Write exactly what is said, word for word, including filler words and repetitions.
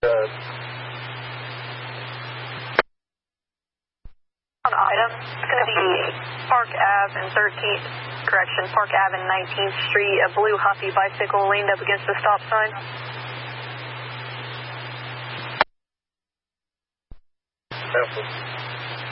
Uh, On item, it's going to be Park Ave and thirteenth, correction, Park Ave and nineteenth Street, a blue Huffy bicycle leaned up against the stop sign. Alpha.